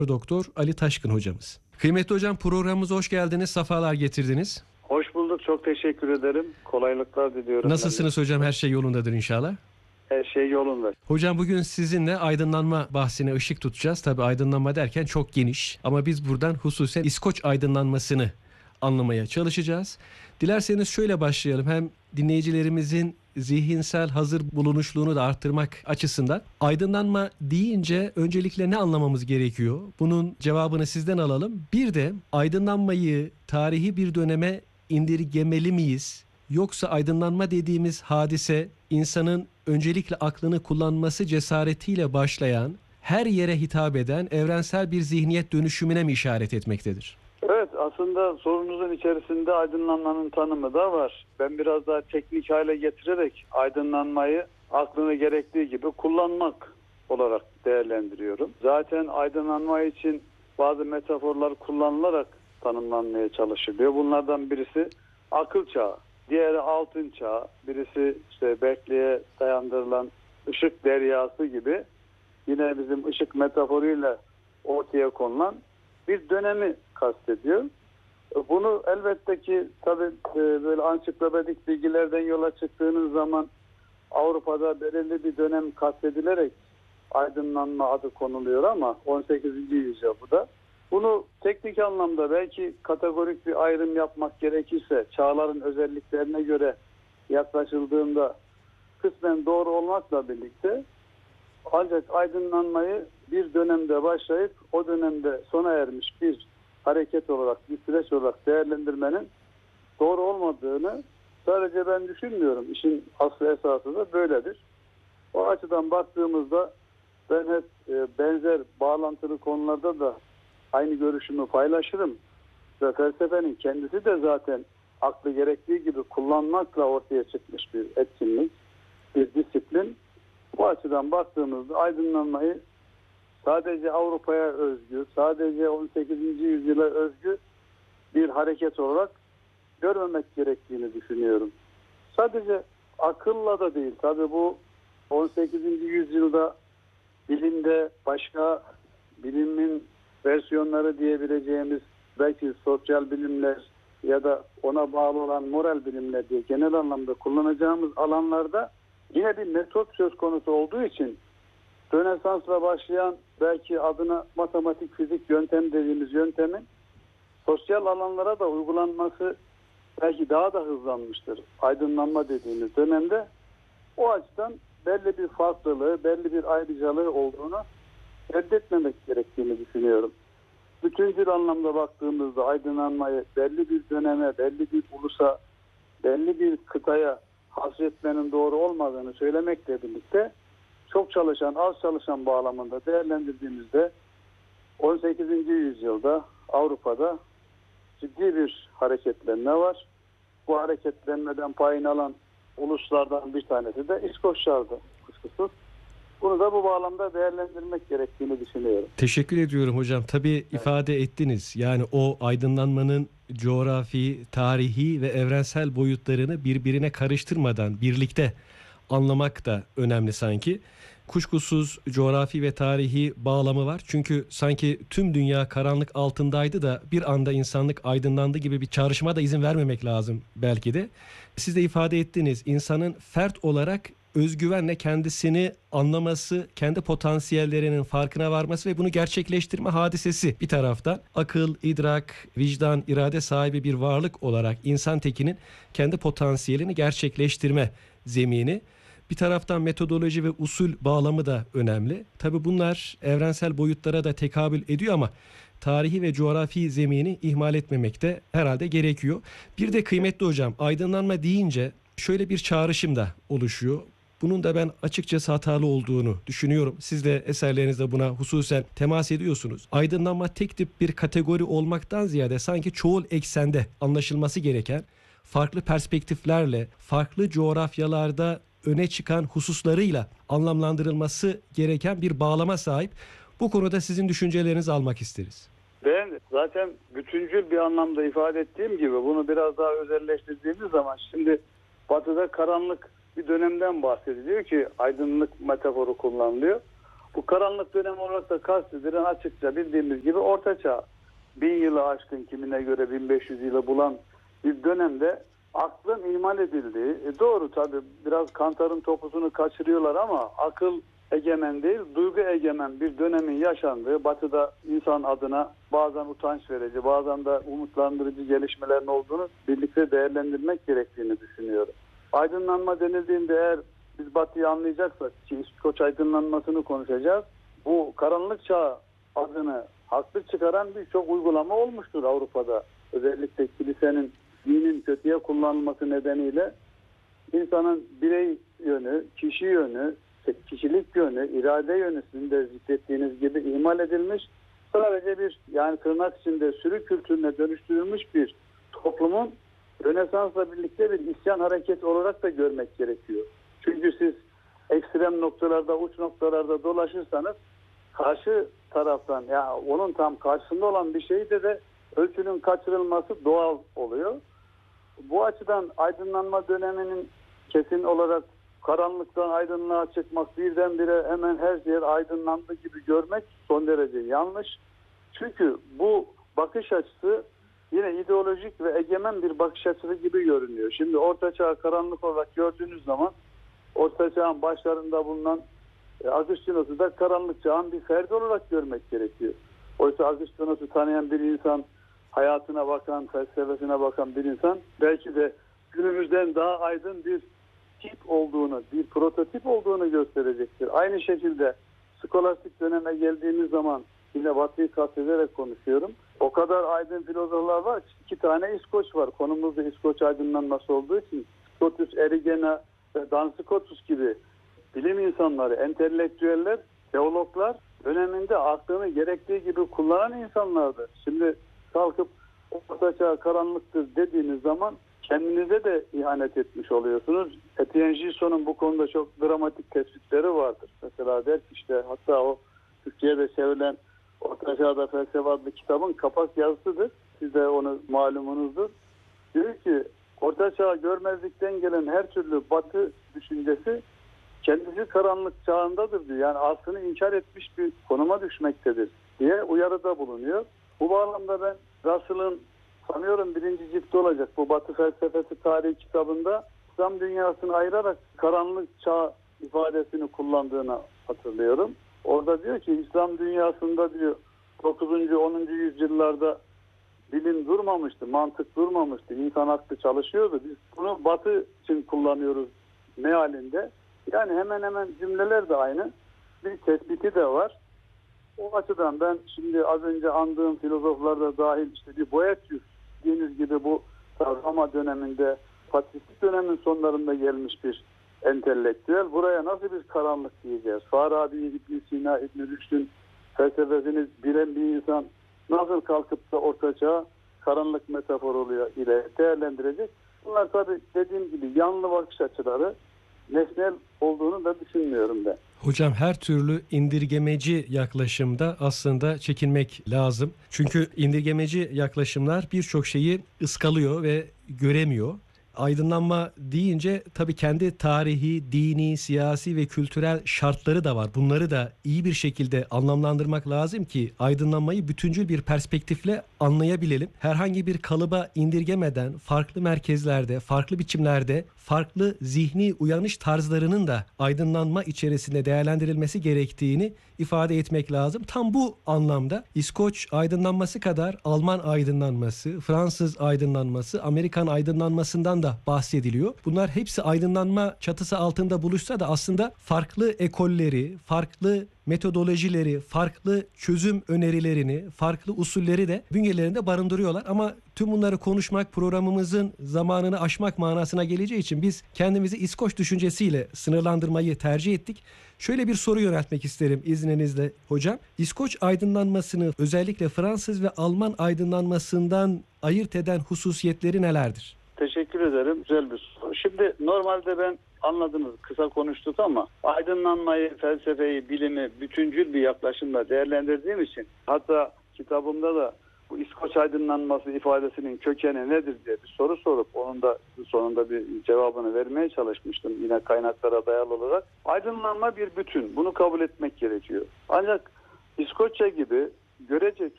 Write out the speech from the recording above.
Doktor Ali Taşkın hocamız. Kıymetli hocam, programımıza hoş geldiniz, sefalar getirdiniz. Hoş bulduk, çok teşekkür ederim. Kolaylıklar diliyorum. Nasılsınız hocam? Her şey yolundadır inşallah. Her şey yolunda. Hocam bugün sizinle aydınlanma bahsine ışık tutacağız. Tabii aydınlanma derken çok geniş ama biz buradan hususen İskoç aydınlanmasını anlamaya çalışacağız. Dilerseniz şöyle başlayalım. Hem dinleyicilerimizin zihinsel hazır bulunuşluğunu da arttırmak açısından aydınlanma deyince öncelikle ne anlamamız gerekiyor? Bunun cevabını sizden alalım. Bir de aydınlanmayı tarihi bir döneme indirgemeli miyiz? Yoksa aydınlanma dediğimiz hadise insanın öncelikle aklını kullanması cesaretiyle başlayan, her yere hitap eden evrensel bir zihniyet dönüşümüne mi işaret etmektedir? Evet, aslında sorunuzun içerisinde aydınlanmanın tanımı da var. Ben biraz daha teknik hale getirerek aydınlanmayı aklını gerektiği gibi kullanmak olarak değerlendiriyorum. Zaten aydınlanma için bazı metaforlar kullanılarak tanımlanmaya çalışılıyor. Bunlardan birisi akıl çağı, diğeri altın çağı, birisi işte Berkeley'e dayandırılan ışık deryası gibi yine bizim ışık metaforuyla ortaya konulan bir dönemi kastediyor. Bunu elbette ki tabii böyle ansiklopedik bilgilerden yola çıktığınız zaman Avrupa'da belirli bir dönem kastedilerek aydınlanma adı konuluyor ama 18. yüzyıl bu da. Bunu teknik anlamda belki kategorik bir ayrım yapmak gerekirse çağların özelliklerine göre yaklaşıldığında kısmen doğru olmakla birlikte ancak aydınlanmayı bir dönemde başlayıp o dönemde sona ermiş bir hareket olarak, bir süreç olarak değerlendirmenin doğru olmadığını sadece ben düşünmüyorum. İşin aslı esası da böyledir. O açıdan baktığımızda ben hep benzer bağlantılı konularda da aynı görüşümü paylaşırım. Ve felsefenin kendisi de zaten aklı gerektiği gibi kullanmakla ortaya çıkmış bir etkinlik, bir disiplin. Bu açıdan baktığımızda aydınlanmayı sadece Avrupa'ya özgü, sadece 18. yüzyıla özgü bir hareket olarak görmemek gerektiğini düşünüyorum. Sadece akılla da değil. Tabii bu 18. yüzyılda bilimde başka bilimin versiyonları diyebileceğimiz belki sosyal bilimler ya da ona bağlı olan moral bilimler diye genel anlamda kullanacağımız alanlarda yine bir metot söz konusu olduğu için Rönesans'la başlayan belki adına matematik, fizik yöntem dediğimiz yöntemin sosyal alanlara da uygulanması belki daha da hızlanmıştır. Aydınlanma dediğimiz dönemde o açıdan belli bir farklılığı, belli bir ayrıcalığı olduğunu reddetmemek gerektiğini düşünüyorum. Bütüncül anlamda baktığımızda aydınlanmayı belli bir döneme, belli bir ulusa, belli bir kıtaya hasretmenin doğru olmadığını söylemekle birlikte çok çalışan, az çalışan bağlamında değerlendirdiğimizde 18. yüzyılda Avrupa'da ciddi bir hareketlenme var. Bu hareketlenmeden payını alan uluslardan bir tanesi de İskoçlardı kuşkusuz. Bunu da bu bağlamda değerlendirmek gerektiğini düşünüyorum. Teşekkür ediyorum hocam. Tabii ifade ettiniz. Yani o aydınlanmanın coğrafi, tarihi ve evrensel boyutlarını birbirine karıştırmadan birlikte anlamak da önemli sanki. Kuşkusuz coğrafi ve tarihi bağlamı var. Çünkü sanki tüm dünya karanlık altındaydı da bir anda insanlık aydınlandı gibi bir çağrışıma da izin vermemek lazım belki de. Siz de ifade ettiniz. İnsanın fert olarak özgüvenle kendisini anlaması, kendi potansiyellerinin farkına varması ve bunu gerçekleştirme hadisesi bir taraftan. Akıl, idrak, vicdan, irade sahibi bir varlık olarak insan tekinin kendi potansiyelini gerçekleştirme zemini. Bir taraftan metodoloji ve usul bağlamı da önemli. Tabii bunlar evrensel boyutlara da tekabül ediyor ama tarihi ve coğrafi zemini ihmal etmemek de herhalde gerekiyor. Bir de kıymetli hocam, aydınlanma deyince şöyle bir çağrışım da oluşuyor. Bunun da ben açıkçası hatalı olduğunu düşünüyorum. Siz de eserlerinizde buna hususen temas ediyorsunuz. Aydınlanma tek tip bir kategori olmaktan ziyade sanki çoğul eksende anlaşılması gereken, farklı perspektiflerle, farklı coğrafyalarda öne çıkan hususlarıyla anlamlandırılması gereken bir bağlama sahip. Bu konuda sizin düşüncelerinizi almak isteriz. Ben zaten bütüncül bir anlamda ifade ettiğim gibi bunu biraz daha özelleştirdiğimiz zaman şimdi Batı'da karanlık bir dönemden bahsediliyor ki aydınlık metaforu kullanılıyor. Bu karanlık dönem olarak da kastedilen açıkça bildiğimiz gibi Orta Çağ. 1000 yılı aşkın, kimine göre 1500 yılı bulan bir dönemde aklın ihmal edildiği, doğru tabii biraz kantarın topuzunu kaçırıyorlar ama akıl egemen değil, duygu egemen bir dönemin yaşandığı, Batı'da insan adına bazen utanç verici, bazen de umutlandırıcı gelişmelerin olduğunu birlikte değerlendirmek gerektiğini düşünüyorum. Aydınlanma denildiğinde eğer biz Batı'yı anlayacaksak, ki İskoç aydınlanmasını konuşacağız, bu karanlık çağ adını haklı çıkaran birçok uygulama olmuştur Avrupa'da. Özellikle kilisenin, dinin kötüye kullanılması nedeniyle insanın birey yönü, kişi yönü, kişilik yönü, irade yönü sizin de zikrettiğiniz gibi ihmal edilmiş. Sadece bir, yani tırnak içinde sürü kültürüne dönüştürülmüş bir toplumun Rönesans'la birlikte bir isyan hareketi olarak da görmek gerekiyor. Çünkü siz ekstrem noktalarda, uç noktalarda dolaşırsanız karşı taraftan, ya onun tam karşısında olan bir şeyde de ölçünün kaçırılması doğal oluyor. Bu açıdan aydınlanma döneminin kesin olarak karanlıktan aydınlığa çıkmak, birdenbire hemen her yer aydınlandı gibi görmek son derece yanlış. Çünkü bu bakış açısı yine ideolojik ve egemen bir bakış açısı gibi görünüyor. Şimdi Orta Çağ karanlık olarak gördüğünüz zaman Orta Çağ'ın başlarında bulunan Agustinus'u da karanlık çağın bir ferdi olarak görmek gerekiyor. Oysa Agustinus'u tanıyan bir insan, hayatına bakan, felsefesine bakan bir insan belki de günümüzden daha aydın bir tip olduğunu, bir prototip olduğunu gösterecektir. Aynı şekilde skolastik döneme geldiğimiz zaman, yine Batı'yı kastederek konuşuyorum, o kadar aydın filozoflar var ki 2 tane İskoç var. Konumuzda İskoç aydınlanması olduğu için Scotus Erigena ve Dan Scotus gibi bilim insanları, entelektüeller, teologlar döneminde aklını gerektiği gibi kullanan insanlardı. Şimdi kalkıp Orta Çağ karanlıktır dediğiniz zaman kendinize de ihanet etmiş oluyorsunuz. Etienne Gilson'un bu konuda çok dramatik tespitleri vardır. Mesela der ki işte, hatta o Türkiye'de çevrilen Orta Çağ'da Felsefe adlı kitabın kapak yazısıdır. Siz de onu malumunuzdur. Diyor ki Orta Çağ görmezlikten gelen her türlü Batı düşüncesi kendisi karanlık çağındadır diyor. Yani aslını inkar etmiş bir konuma düşmektedir diye uyarıda bulunuyor. Bu bağlamda ben Russell'ın sanıyorum 1. ciltte olacak bu Batı Felsefesi Tarihi kitabında İslam dünyasını ayırarak karanlık çağ ifadesini kullandığını hatırlıyorum. Orada diyor ki İslam dünyasında diyor 9. 10. yüzyıllarda bilim durmamıştı, mantık durmamıştı, insan aklı çalışıyordu. Biz bunu Batı için kullanıyoruz mealinde. Yani hemen hemen cümleler de aynı. Bir tespiti de var. O açıdan ben şimdi az önce andığım filozoflarda dahil işte bir Boethius dediğiniz gibi bu Roma döneminde, patristik dönemin sonlarında gelmiş bir entelektüel. Buraya nasıl bir karanlık diyeceğiz? Farabi, İbn Sina, İbn Rüşd'ün felsefesini bilen bir insan nasıl kalkıp da Orta Çağ karanlık metaforu ile değerlendirecek? Bunlar tabii dediğim gibi yanlı bakış açıları, nesnel olduğunu da düşünmüyorum ben. Hocam her türlü indirgemeci yaklaşımda aslında çekinmek lazım. Çünkü indirgemeci yaklaşımlar birçok şeyi ıskalıyor ve göremiyor. Aydınlanma deyince tabii kendi tarihi, dini, siyasi ve kültürel şartları da var. Bunları da iyi bir şekilde anlamlandırmak lazım ki aydınlanmayı bütüncül bir perspektifle anlayabilelim. Herhangi bir kalıba indirgemeden farklı merkezlerde, farklı biçimlerde, farklı zihni uyanış tarzlarının da aydınlanma içerisinde değerlendirilmesi gerektiğini ifade etmek lazım. Tam bu anlamda İskoç aydınlanması kadar Alman aydınlanması, Fransız aydınlanması, Amerikan aydınlanmasından da bahsediliyor. Bunlar hepsi aydınlanma çatısı altında buluşsa da aslında farklı ekolleri, farklı metodolojileri, farklı çözüm önerilerini, farklı usulleri de bünyelerinde barındırıyorlar. Ama tüm bunları konuşmak programımızın zamanını aşmak manasına geleceği için biz kendimizi İskoç düşüncesiyle sınırlandırmayı tercih ettik. Şöyle bir soru yöneltmek isterim izninizle hocam. İskoç aydınlanmasını özellikle Fransız ve Alman aydınlanmasından ayırt eden hususiyetleri nelerdir? Teşekkür ederim. Güzel bir soru. Şimdi normalde ben anladınız, kısa konuştuk ama aydınlanmayı, felsefeyi, bilimi bütüncül bir yaklaşımla değerlendirdiğim için, hatta kitabımda da bu İskoç aydınlanması ifadesinin kökeni nedir diye bir soru sorup onun da sonunda bir cevabını vermeye çalışmıştım yine kaynaklara dayalı olarak. Aydınlanma bir bütün. Bunu kabul etmek gerekiyor. Ancak İskoçya gibi görece